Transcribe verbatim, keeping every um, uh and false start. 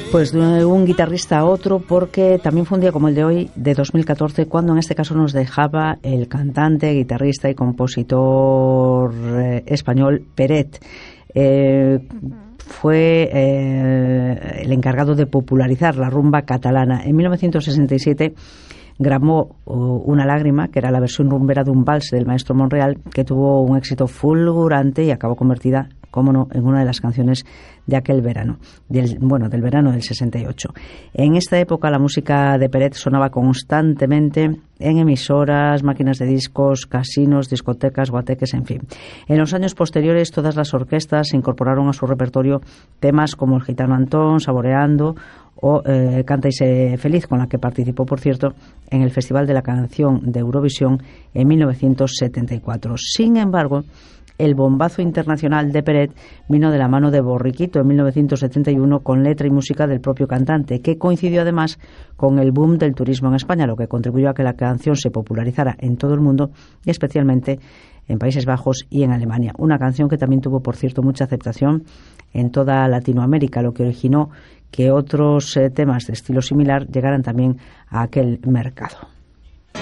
Pues de un guitarrista a otro, porque también fue un día como el de hoy, de dos mil catorce, cuando en este caso nos dejaba el cantante, guitarrista y compositor eh, español Peret. Eh, fue eh, el encargado de popularizar la rumba catalana. En mil novecientos sesenta y siete grabó uh, Una lágrima, que era la versión rumbera de un vals del maestro Monreal, que tuvo un éxito fulgurante y acabó convertida, cómo no, en una de las canciones de aquel verano, del, bueno, del verano del sesenta y ocho. En esta época la música de Peret sonaba constantemente en emisoras, máquinas de discos, casinos, discotecas, guateques, en fin. En los años posteriores todas las orquestas incorporaron a su repertorio temas como El gitano Antón, Saboreando o eh, Canta y sé feliz, con la que participó, por cierto, en el Festival de la Canción de Eurovisión en mil novecientos setenta y cuatro. Sin embargo, el bombazo internacional de Peret vino de la mano de Borriquito en mil novecientos setenta y uno, con letra y música del propio cantante, que coincidió además con el boom del turismo en España, lo que contribuyó a que la canción se popularizara en todo el mundo y especialmente en Países Bajos y en Alemania. Una canción que también tuvo, por cierto, mucha aceptación en toda Latinoamérica, lo que originó que otros eh, temas de estilo similar llegaran también a aquel mercado.